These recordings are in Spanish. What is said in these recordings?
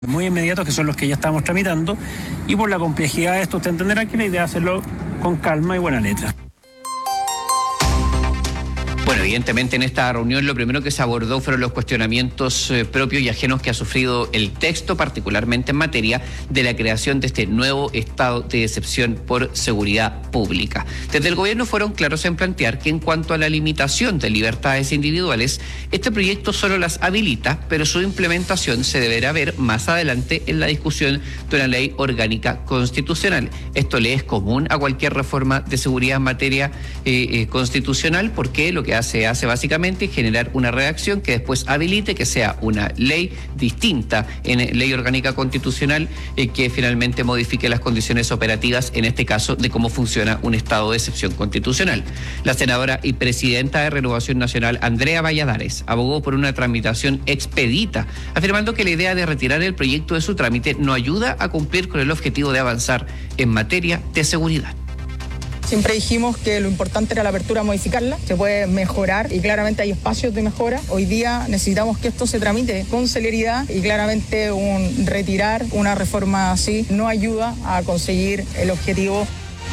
muy inmediatos, que son los que ya estamos tramitando, y por la complejidad de esto usted entenderá que la idea es hacerlo con calma y buena letra. Bueno, evidentemente en esta reunión lo primero que se abordó fueron los cuestionamientos propios y ajenos que ha sufrido el texto, particularmente en materia de la creación de este nuevo estado de excepción por seguridad pública. Desde el gobierno fueron claros en plantear que en cuanto a la limitación de libertades individuales, este proyecto solo las habilita, pero su implementación se deberá ver más adelante en la discusión de una ley orgánica constitucional. Esto le es común a cualquier reforma de seguridad en materia constitucional, porque lo que hace básicamente generar una redacción que después habilite que sea una ley distinta en ley orgánica constitucional que finalmente modifique las condiciones operativas, en este caso, de cómo funciona un estado de excepción constitucional. La senadora y presidenta de Renovación Nacional, Andrea Valladares, abogó por una tramitación expedita, afirmando que la idea de retirar el proyecto de su trámite no ayuda a cumplir con el objetivo de avanzar en materia de seguridad. Siempre dijimos que lo importante era la apertura a modificarla, se puede mejorar y claramente hay espacios de mejora. Hoy día necesitamos que esto se tramite con celeridad y claramente retirar una reforma así no ayuda a conseguir el objetivo.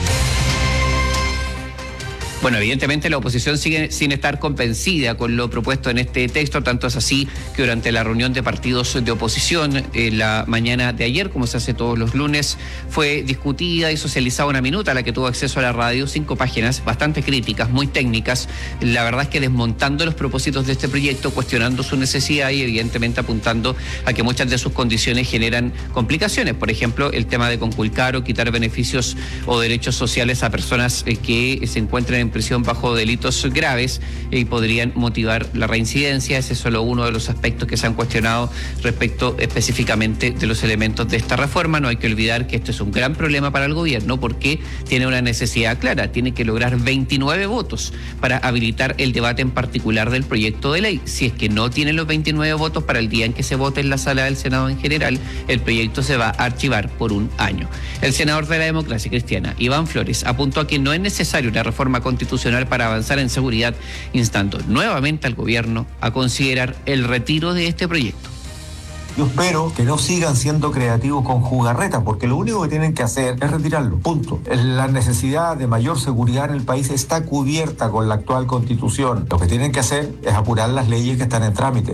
Bueno, evidentemente la oposición sigue sin estar convencida con lo propuesto en este texto, tanto es así que durante la reunión de partidos de oposición la mañana de ayer, como se hace todos los lunes, fue discutida y socializada una minuta a la que tuvo acceso a la radio, 5 páginas bastante críticas, muy técnicas, la verdad es que desmontando los propósitos de este proyecto, cuestionando su necesidad y evidentemente apuntando a que muchas de sus condiciones generan complicaciones, por ejemplo, el tema de conculcar o quitar beneficios o derechos sociales a personas que se encuentren en prisión bajo delitos graves y podrían motivar la reincidencia. Ese es solo uno de los aspectos que se han cuestionado respecto específicamente de los elementos de esta reforma. No hay que olvidar que esto es un gran problema para el gobierno porque tiene una necesidad clara, tiene que lograr 29 votos para habilitar el debate en particular del proyecto de ley. Si es que no tiene los 29 votos para el día en que se vote en la sala del Senado en general, el proyecto se va a archivar por un año. El senador de la Democracia Cristiana, Iván Flores, apuntó a que no es necesaria una reforma constitucional para avanzar en seguridad, instando nuevamente al gobierno a considerar el retiro de este proyecto. Yo espero que no sigan siendo creativos con jugarretas, porque lo único que tienen que hacer es retirarlo, punto. La necesidad de mayor seguridad en el país está cubierta con la actual Constitución. Lo que tienen que hacer es apurar las leyes que están en trámite.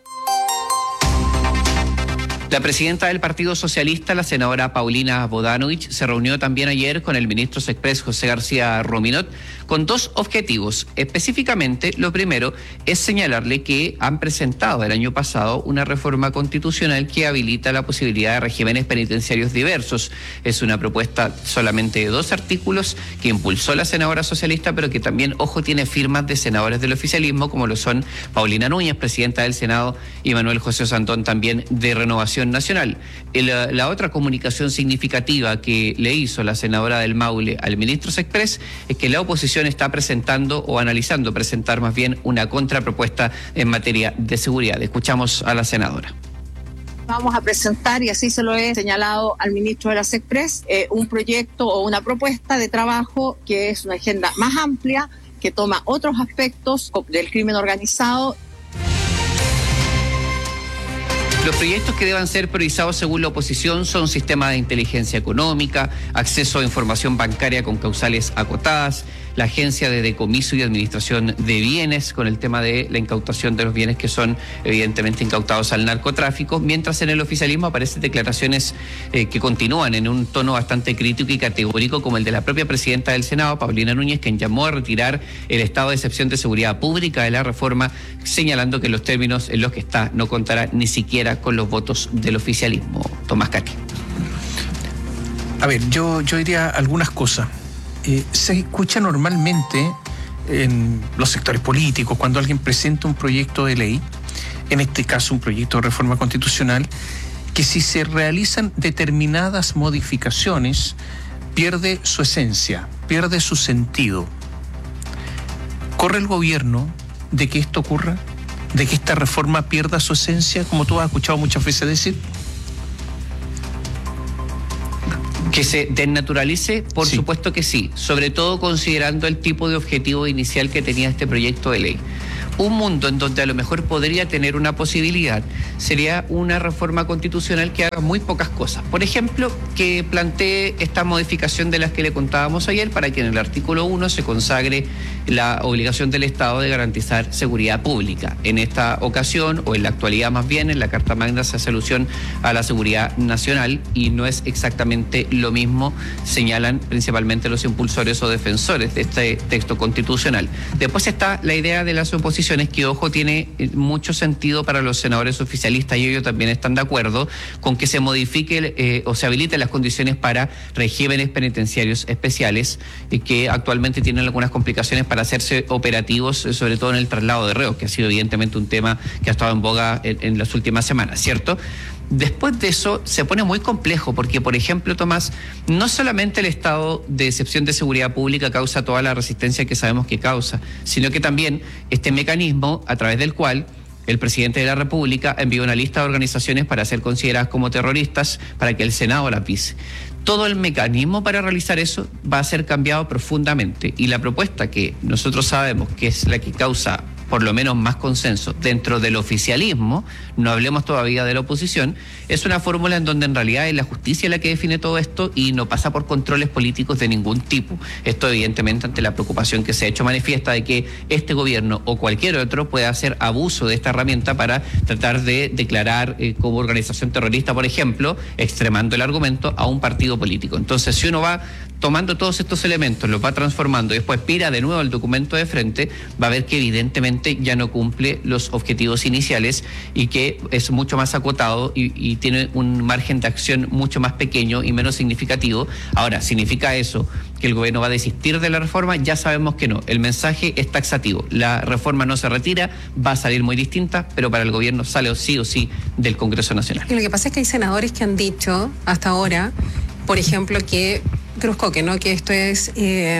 La presidenta del Partido Socialista, la senadora Paulina Bodanovich, se reunió también ayer con el ministro Sexpress José García Rominot con 2 objetivos. Específicamente, lo primero es señalarle que han presentado el año pasado una reforma constitucional que habilita la posibilidad de regímenes penitenciarios diversos. Es una propuesta solamente de 2 artículos que impulsó la senadora socialista, pero que también, ojo, tiene firmas de senadores del oficialismo, como lo son Paulina Núñez, presidenta del Senado, y Manuel José Santón, también de Renovación Nacional. La otra comunicación significativa que le hizo la senadora del Maule al ministro Sexpress es que la oposición está presentando o analizando presentar más bien una contrapropuesta en materia de seguridad. Escuchamos a la senadora. Vamos a presentar, y así se lo he señalado al ministro de la Sexpress, un proyecto o una propuesta de trabajo que es una agenda más amplia, que toma otros aspectos del crimen organizado. Los proyectos que deban ser priorizados según la oposición son sistemas de inteligencia económica, acceso a información bancaria con causales acotadas, la Agencia de Decomiso y Administración de Bienes con el tema de la incautación de los bienes que son evidentemente incautados al narcotráfico, mientras en el oficialismo aparecen declaraciones que continúan en un tono bastante crítico y categórico, como el de la propia presidenta del Senado, Paulina Núñez, quien llamó a retirar el estado de excepción de seguridad pública de la reforma, señalando que los términos en los que está no contará ni siquiera con los votos del oficialismo. Tomás Cati. A ver, yo diría algunas cosas. Se escucha normalmente en los sectores políticos cuando alguien presenta un proyecto de ley, en este caso un proyecto de reforma constitucional, que si se realizan determinadas modificaciones pierde su esencia, pierde su sentido. ¿Corre el gobierno de que esto ocurra? ¿De que esta reforma pierda su esencia, como tú has escuchado muchas veces decir? Que se desnaturalice, por supuesto que sí, sobre todo considerando el tipo de objetivo inicial que tenía este proyecto de ley. un mundo en donde a lo mejor podría tener una posibilidad sería una reforma constitucional que haga muy pocas cosas. Por ejemplo, que plantee esta modificación de las que le contábamos ayer para que en el artículo 1 se consagre la obligación del Estado de garantizar seguridad pública. En esta ocasión, o en la actualidad más bien, en la Carta Magna se hace alusión a la seguridad nacional y no es exactamente lo mismo, señalan principalmente los impulsores o defensores de este texto constitucional. Después está la idea de las oposiciones, que ojo, tiene mucho sentido para los senadores oficialistas y ellos también están de acuerdo con que se modifique o se habiliten las condiciones para regímenes penitenciarios especiales que actualmente tienen algunas complicaciones para hacerse operativos, sobre todo en el traslado de reos, que ha sido evidentemente un tema que ha estado en boga en las últimas semanas, ¿cierto? Después de eso se pone muy complejo porque, por ejemplo, Tomás, no solamente el estado de excepción de seguridad pública causa toda la resistencia que sabemos que causa, sino que también este mecanismo a través del cual el presidente de la República envió una lista de organizaciones para ser consideradas como terroristas para que el Senado las vise. Todo el mecanismo para realizar eso va a ser cambiado profundamente y la propuesta que nosotros sabemos que es la que causa por lo menos más consenso dentro del oficialismo, no hablemos todavía de la oposición, es una fórmula en donde en realidad es la justicia la que define todo esto y no pasa por controles políticos de ningún tipo. Esto evidentemente ante la preocupación que se ha hecho manifiesta de que este gobierno o cualquier otro pueda hacer abuso de esta herramienta para tratar de declarar como organización terrorista, por ejemplo, extremando el argumento a un partido político. Entonces, si uno va tomando todos estos elementos, los va transformando y después pira de nuevo el documento de frente, va a ver que evidentemente ya no cumple los objetivos iniciales y que es mucho más acotado y tiene un margen de acción mucho más pequeño y menos significativo. Ahora, ¿significa eso que el gobierno va a desistir de la reforma? Ya sabemos que no. El mensaje es taxativo. La reforma no se retira, va a salir muy distinta, pero para el gobierno sale sí o sí del Congreso Nacional. Y lo que pasa es que hay senadores que han dicho hasta ahora, por ejemplo, que Cruz Coque, ¿no?, que esto es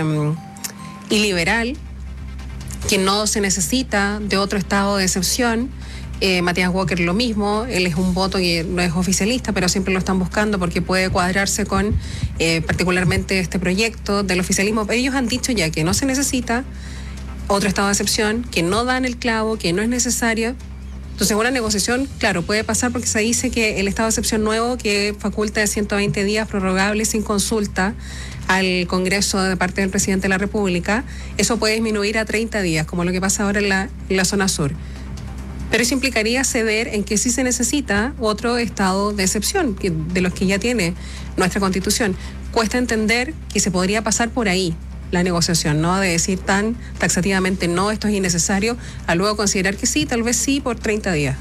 iliberal, que no se necesita de otro estado de excepción. Matías Walker lo mismo, él es un voto que no es oficialista, pero siempre lo están buscando porque puede cuadrarse con particularmente este proyecto del oficialismo. Pero ellos han dicho ya que no se necesita otro estado de excepción, que no dan el clavo, que no es necesario. Entonces, una negociación, claro, puede pasar porque se dice que el estado de excepción nuevo, que faculta de 120 días prorrogables sin consulta al Congreso de parte del presidente de la República, eso puede disminuir a 30 días, como lo que pasa ahora en la zona sur. Pero eso implicaría ceder en que sí se necesita otro estado de excepción, de los que ya tiene nuestra Constitución. Cuesta entender que se podría pasar por ahí la negociación, ¿no? De decir tan taxativamente no, esto es innecesario, a luego considerar que sí, tal vez sí, por 30 días.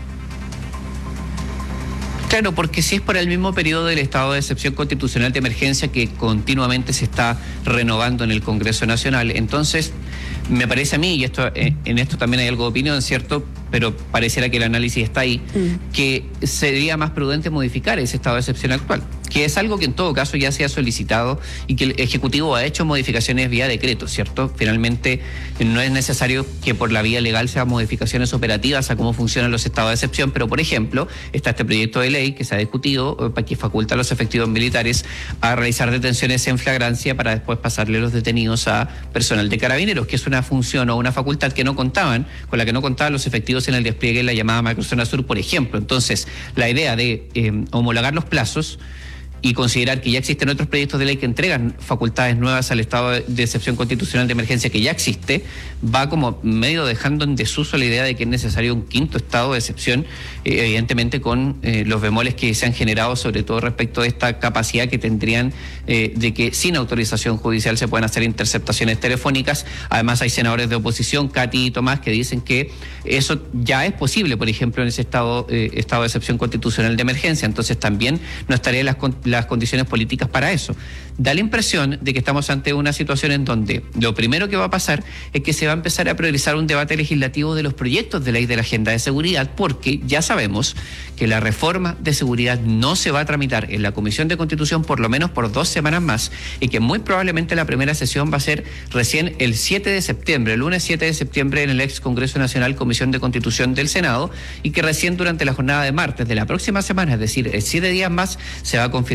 Claro, porque si es por el mismo periodo del estado de excepción constitucional de emergencia que continuamente se está renovando en el Congreso Nacional, entonces me parece a mí, y esto en esto también hay algo de opinión, ¿cierto?, pero pareciera que el análisis está ahí, que sería más prudente modificar ese estado de excepción actual, que es algo que en todo caso ya se ha solicitado y que el Ejecutivo ha hecho modificaciones vía decreto, ¿cierto? Finalmente no es necesario que por la vía legal sean modificaciones operativas a cómo funcionan los estados de excepción, pero por ejemplo está este proyecto de ley que se ha discutido para que faculta a los efectivos militares a realizar detenciones en flagrancia para después pasarle los detenidos a personal de carabineros, que es una función o una facultad que no contaban, con la que no contaban los efectivos en el despliegue de la llamada Macrozona Sur, por ejemplo. Entonces, la idea de homologar los plazos y considerar que ya existen otros proyectos de ley que entregan facultades nuevas al estado de excepción constitucional de emergencia que ya existe, va como medio dejando en desuso la idea de que es necesario un quinto estado de excepción, evidentemente con los bemoles que se han generado, sobre todo respecto de esta capacidad que tendrían de que sin autorización judicial se puedan hacer interceptaciones telefónicas. Además hay senadores de oposición, Katy y Tomás, que dicen que eso ya es posible, por ejemplo, en ese estado de excepción constitucional de emergencia. Entonces también no estarían las condiciones políticas para eso. Da la impresión de que estamos ante una situación en donde lo primero que va a pasar es que se va a empezar a priorizar un debate legislativo de los proyectos de ley de la agenda de seguridad, porque ya sabemos que la reforma de seguridad no se va a tramitar en la Comisión de Constitución por lo menos por 2 semanas más, y que muy probablemente la primera sesión va a ser recién el 7 de septiembre, el lunes 7 de septiembre en el ex Congreso Nacional, Comisión de Constitución del Senado, y que recién durante la jornada de martes de la próxima semana, es decir, 7 días más, se va a confirmar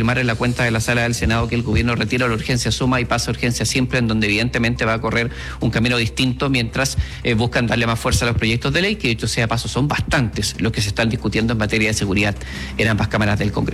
confirmar en la cuenta de la sala del Senado que el gobierno retira la urgencia suma y pasa a urgencia simple, en donde evidentemente va a correr un camino distinto mientras buscan darle más fuerza a los proyectos de ley, que dicho sea paso son bastantes los que se están discutiendo en materia de seguridad en ambas cámaras del Congreso.